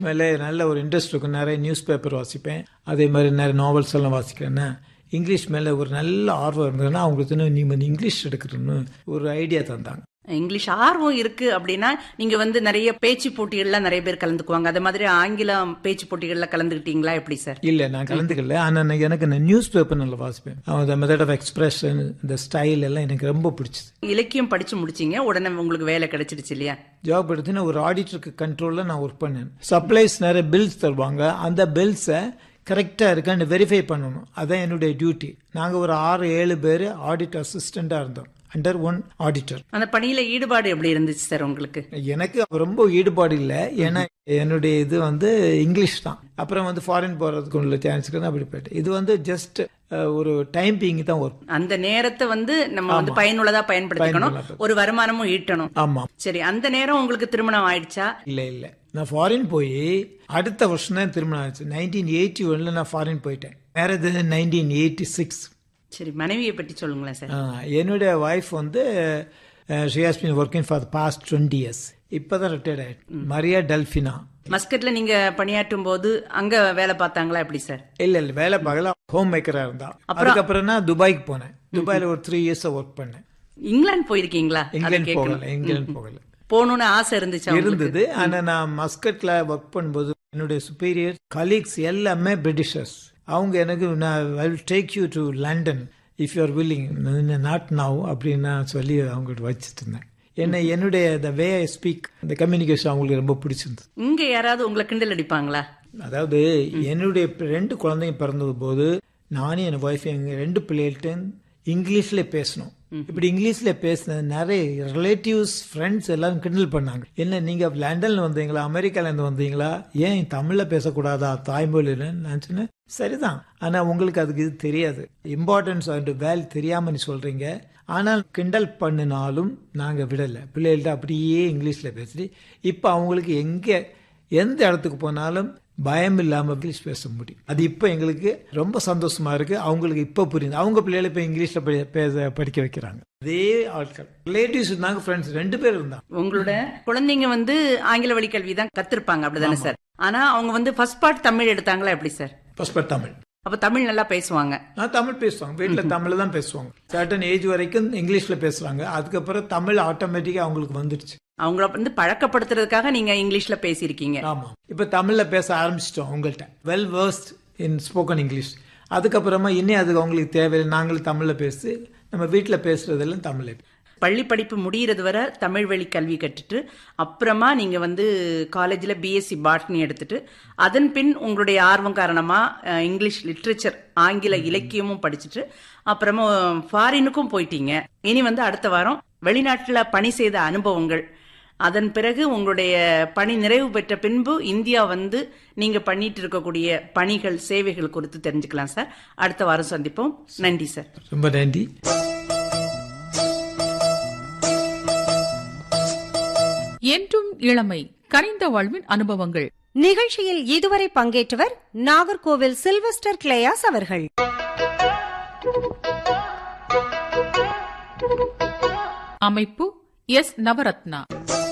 மேலே நல்ல ஒரு இன்ட்ரெஸ்ட் இருக்கும். நிறைய நியூஸ் பேப்பர் வாசிப்பேன், அதே மாதிரி நிறைய நாவல்ஸ் எல்லாம் வாசிக்கிறேன்னா இங்கிலீஷ் மேலே ஒரு நல்ல ஆர்வம் இருந்ததுன்னா அவங்களுக்கு நீ இங்கிலீஷ் எடுக்கணும்னு ஒரு ஐடியா தந்தாங்க. இங்கிலீஷ் ஆர்வம் இருக்கு அப்படின்னா நீங்க நிறைய பேச்சு போட்டிகள்ல நிறைய பேர் கலந்துக்குவாங்க. அது மாதிரி ஆங்கிலம் பேச்சு போட்டிகள்ல கலந்துக்கிட்டீங்களா எப்படி சார்? இல்ல, நான் கலந்துக்கல. ஆனா எனக்கு நியூஸ் பேப்பர் நல்லா வாசிப்பேன். மெத்தட் ஆஃப் எக்ஸ்பிரஷன், இந்த ஸ்டைல் எல்லாம் எனக்கு ரொம்ப பிடிச்சது. இலக்கியம் படிச்சு முடிச்சீங்க, உடனே உங்களுக்கு வேலை கிடைச்சிடுச்சு இல்லையா? ஜாப் எடுத்துன்னு ஒரு ஆடிட்டருக்கு கண்ட்ரோல்ல நான் ஒர்க் பண்ணேன். சப்ளைஸ் நிறைய பில்ஸ் தருவாங்க, அந்த பில்ஸை கரெக்டா இருக்கான்னு வெரிஃபை பண்ணணும். அதான் என்னுடைய டியூட்டி. நாங்க ஒரு 6-7 பேர் ஆடிட் அசிஸ்டண்டா இருந்தோம், அண்டர் ஒன் ஆடிட்டர். அந்த பணியில ஈடுபாடு எப்படி இருந்துச்சு சார் உங்களுக்கு? எனக்கு ரொம்ப ஈடுபாடு இல்லை, ஏன்னா என்னுடைய இது இங்கிலீஷ் தான். அப்புறம் ஃபாரின் போறதுக்கு உள்ள சான்ஸ் அப்படி போயிட்டு இது ஜஸ்ட் ஒரு டைம் பீயிங் தான் ஒர்க். அந்த நேரத்தை நம்ம பயனுள்ளதா பயன்படுத்திக்கணும், ஒரு வருமானமும் ஈட்டணும். ஆமா. சரி, அந்த நேரம் உங்களுக்கு திருமணம் ஆயிடுச்சா? இல்ல நான் ஃபாரின் போய் அடுத்த வருஷம் தான் திருமணம் ஆயிடுச்சு. 1981 நான் ஃபாரின் போயிட்டேன். மேரேஜ் 1986. சரி, மனைவியை பற்றி சொல்லுங்களேன் சார். என்னுடைய wife she has been working for the past 20 years. இப்பதான் ரிட்டையர்ட் ஆயிட்டு. மரியா டெல்பினா. மஸ்கட்ல நீங்க பணியாற்றும் போது அங்க வேலை பார்த்தாங்களா எப்படி சார்? இல்ல வேலை பார்க்கல, ஹோம் மேக்கரா இருந்தா. அதுக்கப்புறம் நான் துபாய்க்கு போனேன். துபாயில ஒரு 3 years ஒர்க் பண்ணேன். இங்கிலாந்து போயிருக்கீங்களா? இங்கிலாந்து போகல. போகணும்னு ஆசை இருந்தது. ஆனா நான் மஸ்கட்ல ஒர்க் பண்ணும்போது என்னுடைய சுப்பீரியர் கலீக்ஸ் எல்லாமே பிரிட்டிஷர்ஸ். அவங்க எனக்கு I will take you to London if you are willing, not now அப்படின்னு சொல்லி அவங்ககிட்ட வச்சுட்டு இருந்தேன். என்னுடைய வே ஐ ஸ்பீக், இந்த கம்யூனிகேஷன் அவங்களுக்கு ரொம்ப பிடிச்சிருந்தது. இங்க யாராவது உங்களை கிண்டல் அடிப்பாங்களா? அதாவது என்னுடைய 2 குழந்தைங்க பிறந்தது போது நானும் என் ஒய்ஃப் எங்க 2 பிள்ளைகள்ட்ட இங்கிலீஷ்ல பேசணும். இப்படி இங்கிலீஷ்ல பேசினது நிறைய ரிலேட்டிவ்ஸ், ஃப்ரெண்ட்ஸ் எல்லாரும் கிண்டல் பண்ணாங்க. என்ன நீங்க லண்டன்ல வந்தீங்களா, அமெரிக்கால இருந்து வந்தீங்களா, ஏன் தமிழ்ல பேசக்கூடாதா தாய்மொழின்னு? நான் சொன்னேன், சரிதான், ஆனா உங்களுக்கு அதுக்கு இது தெரியாது, இம்பார்ட்டன்ஸ் வேல் தெரியாம நீ சொல்றீங்க. ஆனால் கிண்டல் பண்ணினாலும் நாங்க விடல, பிள்ளைகள்ட்ட அப்படியே இங்கிலீஷ்ல பேசிட்டு இப்ப அவங்களுக்கு எந்த இடத்துக்கு போனாலும் பயம் இல்லாம இங்கிலீஷ் பேச முடியும். அது இப்ப எங்களுக்கு ரொம்ப சந்தோஷமா இருக்கு. அவங்களுக்கு இப்ப புரியுது. அவங்க பிள்ளைகளை இப்ப இங்கிலீஷ்ல படிக்க வைக்கிறாங்க. அதே ஆட்கள் ரிலேட்டிவ்ஸ் இருந்தாங்க, ஃப்ரெண்ட்ஸ் 2 பேர் இருந்தாங்க. உங்களோட குழந்தைங்க ஆங்கில வழி கல்வி தான் கத்திருப்பாங்க அப்படிதானே சார்? ஆனா அவங்க ஃபர்ஸ்ட் பார்ட் தமிழ் எடுத்தாங்களா எப்படி சார்? First part Tamil. அப்ப தமிழ் நல்லா பேசுவாங்க? தமிழ் பேசுவாங்க, வீட்டுல தமிழ் தான் பேசுவாங்க. சர்டன் ஏஜ் வரைக்கும் இங்கிலீஷ்ல பேசுறாங்க. அதுக்கப்புறம் தமிழ் ஆட்டோமேட்டிக்கா அவங்களுக்கு வந்துடுச்சு. அவங்கள பழக்கப்படுத்துறதுக்காக நீங்க இங்கிலீஷ்ல பேசியிருக்கீங்க. ஆமா, இப்ப தமிழ்ல பேச ஆரம்பிச்சிட்டோம். அவங்கள்ட்ட வெல் வெர்ஸ்ட் இன் ஸ்போக்கன் இங்கிலீஷ். அதுக்கப்புறமா இன்னும் அதுக்கு அவங்களுக்கு தேவையில்லை, நாங்களும் தமிழ்ல பேசி நம்ம வீட்டுல பேசுறதெல்லாம் தமிழ். பள்ளி படிப்பு முடிகிறது வரை தமிழ் வழி கல்வி கற்றுட்டு அப்புறமா நீங்க காலேஜ்ல பிஎஸ்சி பாட்னி எடுத்துட்டு அதன் பின் உங்களுடைய ஆர்வம் காரணமா இங்கிலீஷ் லிட்ரேச்சர், ஆங்கில இலக்கியமும் படிச்சுட்டு அப்புறமா ஃபாரினுக்கும் போயிட்டீங்க. இனி அடுத்த வாரம் வெளிநாட்டுல பணி செய்த அனுபவங்கள், அதன் பிறகு உங்களுடைய பணி நிறைவு பெற்ற பின்பு இந்தியா நீங்க பண்ணிட்டு இருக்கக்கூடிய பணிகள், சேவைகள் குறித்து தெரிஞ்சுக்கலாம் சார். அடுத்த வாரம் சந்திப்போம். நன்றி சார். ரொம்ப நன்றி. என்றும் இளமை, கனிந்த வாழ்வின் அனுபவங்கள் நிகழ்ச்சியில் இதுவரை பங்கேற்றவர் நாகர்கோவில் சில்வஸ்டர் கிளேயாஸ் அவர்கள். அமைப்பு எஸ் நவரத்னா.